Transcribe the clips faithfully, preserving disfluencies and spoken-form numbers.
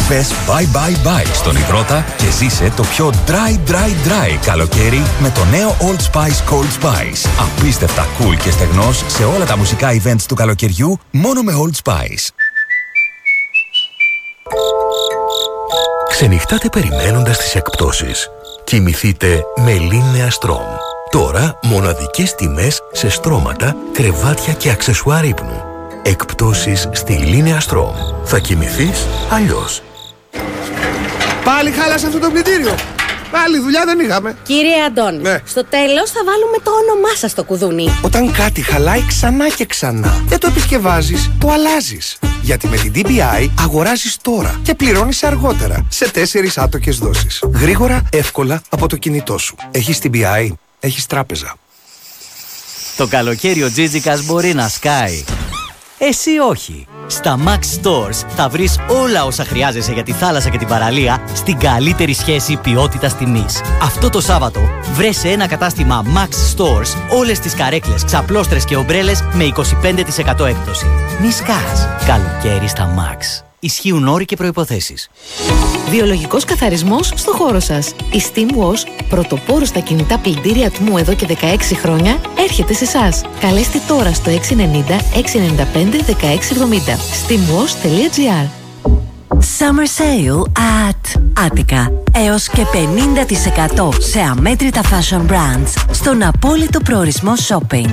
Πες bye bye bye στον υδρότα και ζήσε το πιο dry dry dry καλοκαίρι με το νέο Old Spice Cold Spice. Απίστευτα cool και στεγνός σε όλα τα μουσικά events του καλοκαιριού μόνο με Old Spice. Ξενυχτάτε περιμένοντας τις εκπτώσεις. Κοιμηθείτε με Linea Strom. Τώρα μοναδικές τιμές σε στρώματα, κρεβάτια και αξεσουάρ ύπνου. Εκπτώσεις στη Linea Strom. Θα κοιμηθείς αλλιώς. Πάλι χάλασε αυτό το πλυντήριο. Πάλι δουλειά δεν είχαμε. Κύριε Αντώνη, ναι. Στο τέλος θα βάλουμε το όνομά σας στο κουδούνι. Όταν κάτι χαλάει ξανά και ξανά, δεν το επισκευάζεις, το αλλάζεις. Γιατί με την ντι μπι άι αγοράζεις τώρα και πληρώνεις αργότερα σε τέσσερις άτοκες δόσεις. Γρήγορα, εύκολα από το κινητό σου. Έχεις ντι μπι άι, έχεις τράπεζα. Το καλοκαίρι ο Τζίτζικας μπορεί να σκάει. Εσύ όχι. Στα Max Stores θα βρεις όλα όσα χρειάζεσαι για τη θάλασσα και την παραλία στην καλύτερη σχέση ποιότητας-τιμής. Αυτό το Σάββατο βρες σε ένα κατάστημα Max Stores όλες τις καρέκλες, ξαπλώστρες και ομπρέλες με είκοσι πέντε τοις εκατό έκπτωση. Μη σκάς. Καλοκαίρι στα Max. Ισχύουν όροι και προϋποθέσεις. Βιολογικός καθαρισμός στο χώρο σας. Η Steam Wash, πρωτοπόρος στα κινητά πλυντήρια ατμού εδώ και δεκαέξι χρόνια, έρχεται σε εσάς. Καλέστε τώρα στο έξι εννιά μηδέν έξι εννιά πέντε δεκαέξι εβδομήντα. steamwash τελεία gr. Summer Sale at Attica. Έως και πενήντα τοις εκατό σε αμέτρητα fashion brands στον απόλυτο προορισμό shopping.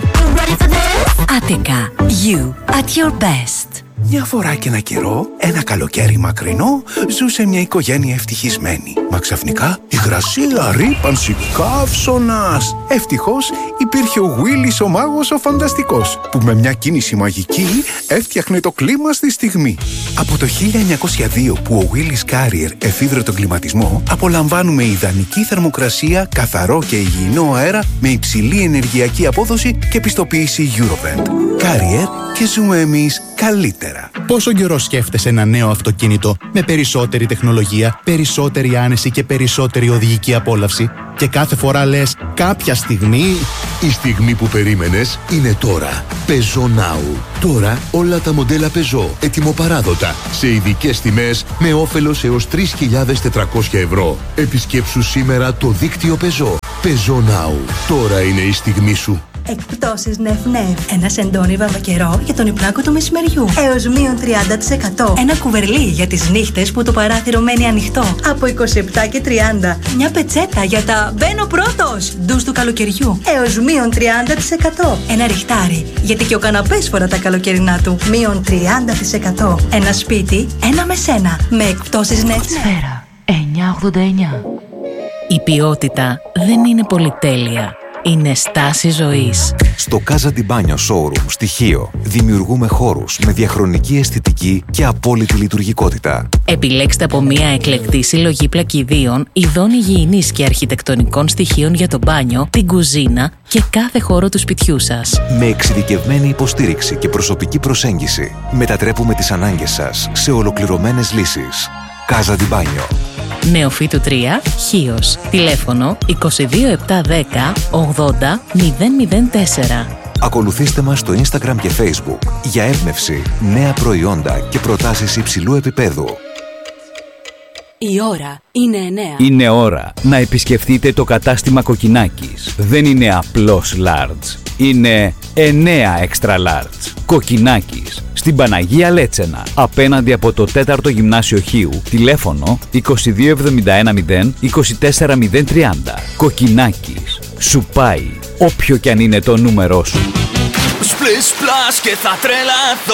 Attica. You at your best. Μια φορά και ένα καιρό, ένα καλοκαίρι μακρινό, ζούσε μια οικογένεια ευτυχισμένη. Μα ξαφνικά υγρασία, ρύπανση, καύσωνας. Ευτυχώς υπήρχε ο Willis ο μάγος ο φανταστικός, που με μια κίνηση μαγική έφτιαχνε το κλίμα στη στιγμή. Από το χίλια εννιακόσια δύο που ο Willis Carrier εφήβρε τον κλιματισμό, απολαμβάνουμε ιδανική θερμοκρασία, καθαρό και υγιεινό αέρα με υψηλή ενεργειακή απόδοση και πιστοποίηση Eurovent. Carrier, και ζούμε εμείς καλύτερα. Πόσο καιρό σκέφτεσαι ένα νέο αυτοκίνητο με περισσότερη τεχνολογία, περισσότερη άνεση και περισσότερη οδηγική απόλαυση, και κάθε φορά λες κάποια στιγμή... Η στιγμή που περίμενες είναι τώρα. Peugeot Now. Τώρα όλα τα μοντέλα Peugeot ετοιμοπαράδοτα σε ειδικές τιμές με όφελος έως τρεις χιλιάδες τετρακόσια ευρώ. Επισκέψου σήμερα το δίκτυο Peugeot. Peugeot Now. Τώρα είναι η στιγμή σου. Εκπτώσεις νεφ νεφ. Ένα σεντόνι βαμβακερό για τον υπνάκο του μεσημεριού. Έως μείον τριάντα τοις εκατό. Ένα κουβερλί για τις νύχτες που το παράθυρο μένει ανοιχτό. Από είκοσι επτά και τριάντα. Μια πετσέτα για τα μπαίνω πρώτος ντους του καλοκαιριού. Έως μείον τριάντα τοις εκατό. Ένα ριχτάρι, γιατί και ο καναπές φορά τα καλοκαιρινά του. Μείον τριάντα τοις εκατό. Ένα σπίτι, ένα με σένα. Με εκπτώσεις νεφ νεφ. Σφαίρα εννιακόσια ογδόντα εννιά. Η ποιότητα δεν είναι πολυτέλεια. Είναι στάση ζωής. Στο Casa di Bagno Showroom στοιχείο δημιουργούμε χώρους με διαχρονική αισθητική και απόλυτη λειτουργικότητα. Επιλέξτε από μια εκλεκτή συλλογή πλακιδίων, ειδών υγιεινής και αρχιτεκτονικών στοιχείων για το μπάνιο, την κουζίνα και κάθε χώρο του σπιτιού σας. Με εξειδικευμένη υποστήριξη και προσωπική προσέγγιση, μετατρέπουμε τις ανάγκες σας σε ολοκληρωμένες λύσεις. Casa di Bagno. Νεοφύτου τρία, Χίος. Τηλέφωνο είκοσι δύο επτακόσια δέκα ογδόντα μηδέν μηδέν τέσσερα. Ακολουθήστε μας στο Instagram και Facebook για έμπνευση, νέα προϊόντα και προτάσεις υψηλού επίπεδου. Η ώρα είναι εννέα. Είναι ώρα να επισκεφτείτε το κατάστημα Κοκκινάκης. Δεν είναι απλώς large. Είναι εννέα extra large. Κοκκινάκης. Στην Παναγία Λέτσενα. Απέναντι από το τέταρτο Γυμνάσιο Χίου. Τηλέφωνο είκοσι δύο εβδομήντα ένα μηδέν είκοσι τέσσερα μηδέν τριάντα. Κοκκινάκης. Σου πάει όποιο κι αν είναι το νούμερό σου. Σπλες πλάς και θα τρελαθώ.